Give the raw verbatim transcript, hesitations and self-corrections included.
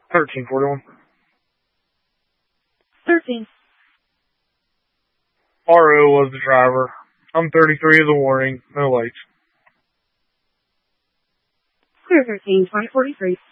thirteen forty-one. thirteen. R O was the driver. I'm thirty-three as a warning. No lights. Clear thirteen, twenty forty-three.